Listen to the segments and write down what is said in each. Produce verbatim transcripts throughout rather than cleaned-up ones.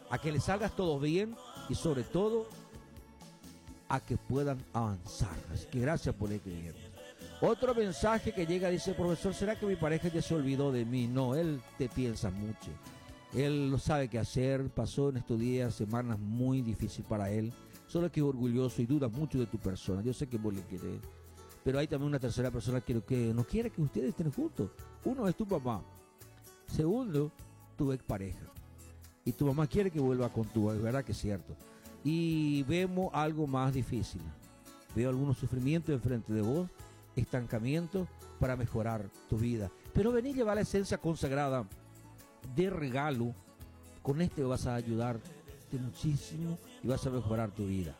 a que les salga todo bien y sobre todo a que puedan avanzar. Así que gracias por escribirnos. Otro mensaje que llega dice: profesor, ¿será que mi pareja ya se olvidó de mí? No, él te piensa mucho. Él no sabe qué hacer, pasó en estos días, semanas muy difíciles para él. Solo que es orgulloso y duda mucho de tu persona. Yo sé que vos le querés, pero hay también una tercera persona que, que no quiere que ustedes estén juntos. Uno es tu mamá. Segundo, tu expareja. Y tu mamá quiere que vuelva con tu, es verdad que es cierto. Y vemos algo más difícil. Veo algunos sufrimientos enfrente de vos, estancamiento para mejorar tu vida. Pero vení, llevar la esencia consagrada de regalo. Con este vas a ayudarte muchísimo y vas a mejorar tu vida.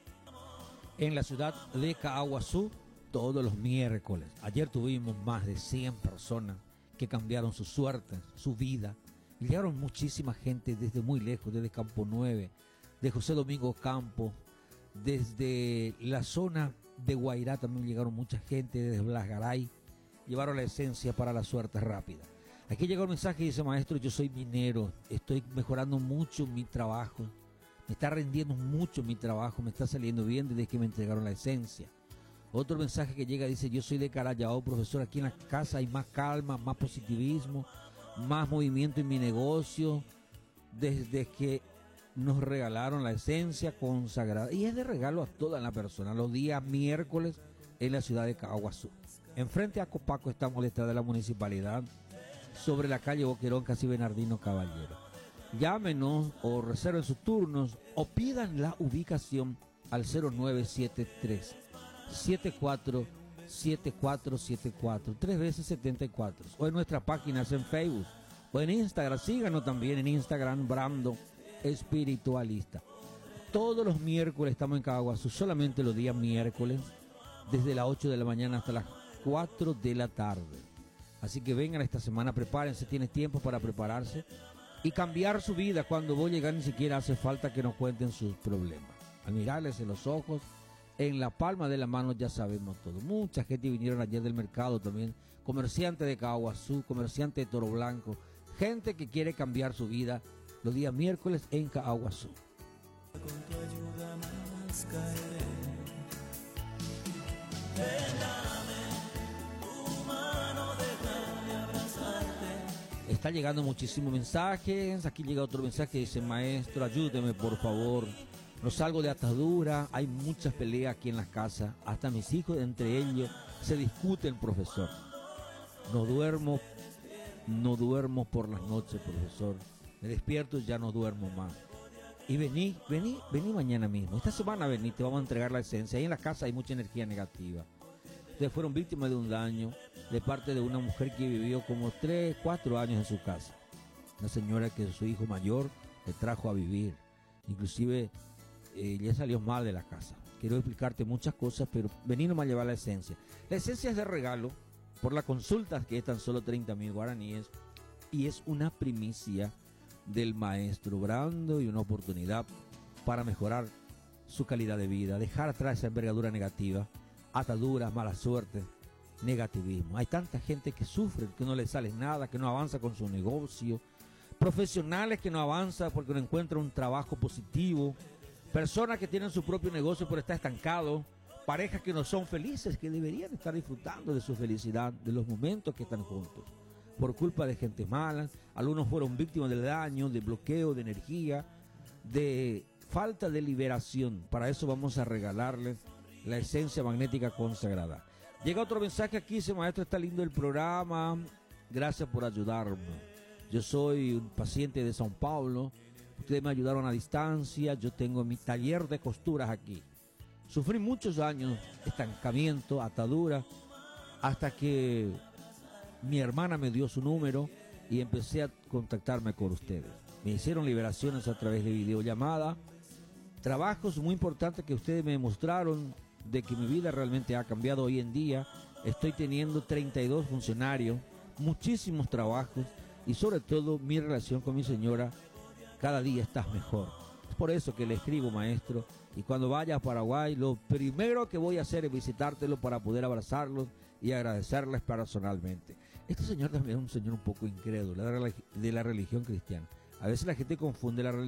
En la ciudad de Caaguazú, todos los miércoles. Ayer tuvimos más de cien personas que cambiaron su suerte, su vida. Llegaron muchísima gente desde muy lejos, desde Campo nueve, de José Domingo Campos, desde la zona de Guairá también llegaron mucha gente, desde Blas Garay. Llevaron la esencia para la suerte rápida. Aquí llegó un mensaje y dice: maestro, yo soy minero, estoy mejorando mucho mi trabajo, me está rendiendo mucho mi trabajo, me está saliendo bien desde que me entregaron la esencia. Otro mensaje que llega dice: yo soy de Carayao, profesor, aquí en la casa hay más calma, más positivismo, más movimiento en mi negocio, desde que nos regalaron la esencia consagrada. Y es de regalo a toda la persona, los días miércoles en la ciudad de Caaguazú. Enfrente a Copaco estamos detrás de la municipalidad, sobre la calle Boquerón, casi Bernardino Caballero. Llámenos o reserven sus turnos o pidan la ubicación al cero nueve siete tres, siete cuatro siete cuatro siete cuatro, tres veces setenta y cuatro, o en nuestras páginas en Facebook o en Instagram. Síganos también en Instagram, Brando Espiritualista. Todos los miércoles estamos en Caaguazú, solamente los días miércoles, desde las ocho de la mañana hasta las cuatro de la tarde. Así que vengan esta semana, prepárense, tienes tiempo para prepararse y cambiar su vida. Cuando vos llegas ni siquiera hace falta que nos cuenten sus problemas. Al mirarles en los ojos, en la palma de la mano ya sabemos todo. Mucha gente vinieron ayer del mercado también, comerciantes de Caaguazú, comerciantes de Toro Blanco, gente que quiere cambiar su vida los días miércoles en Caaguazú. Con tu ayuda más caeré. Está llegando muchísimos mensajes. Aquí llega otro mensaje que dice: maestro, ayúdeme por favor, no salgo de atadura, hay muchas peleas aquí en la casa, hasta mis hijos entre ellos se discuten, profesor. No duermo, no duermo por las noches, profesor. Me despierto y ya no duermo más. Y vení, vení, vení mañana mismo. Esta semana vení, te vamos a entregar la esencia. Ahí en la casa hay mucha energía negativa. Ustedes fueron víctimas de un daño de parte de una mujer que vivió como tres, cuatro años en su casa. Una señora que su hijo mayor le trajo a vivir. Inclusive eh, ya salió mal de la casa. Quiero explicarte muchas cosas, pero vení nomás a llevar la esencia. La esencia es de regalo por la consulta, que es tan solo treinta mil guaraníes. Y es una primicia del maestro Brando y una oportunidad para mejorar su calidad de vida, dejar atrás esa envergadura negativa, ataduras, mala suerte, negativismo. Hay tanta gente que sufre, que no le sale nada, que no avanza con su negocio, profesionales que no avanzan porque no encuentran un trabajo positivo, personas que tienen su propio negocio pero está estancado, parejas que no son felices, que deberían estar disfrutando de su felicidad, de los momentos que están juntos, por culpa de gente mala. Algunos fueron víctimas del daño, de bloqueo de energía, de falta de liberación. Para eso vamos a regalarles la esencia magnética consagrada. Llega otro mensaje aquí, dice: maestro, está lindo el programa, gracias por ayudarme. Yo soy un paciente de São Paulo, ustedes me ayudaron a distancia, yo tengo mi taller de costuras aquí. Sufrí muchos años, estancamiento, atadura, hasta que mi hermana me dio su número y empecé a contactarme con ustedes. Me hicieron liberaciones a través de videollamada, trabajos muy importantes que ustedes me mostraron de que mi vida realmente ha cambiado. Hoy en día estoy teniendo treinta y dos funcionarios, muchísimos trabajos y sobre todo mi relación con mi señora cada día está mejor. Es por eso que le escribo, maestro, y cuando vaya a Paraguay lo primero que voy a hacer es visitártelo para poder abrazarlos y agradecerles personalmente. Este señor también es un señor un poco incrédulo de la religión cristiana. A veces la gente confunde la religión